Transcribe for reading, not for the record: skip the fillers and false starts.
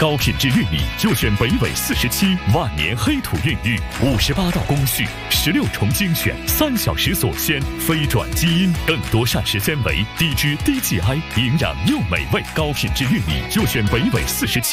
高品质玉米就选北纬47万年黑土孕育，58道工序，16重精选，3小时锁鲜，非转基因，更多膳食纤维，低脂低 GI，营养又美味。高品质玉米就选北纬47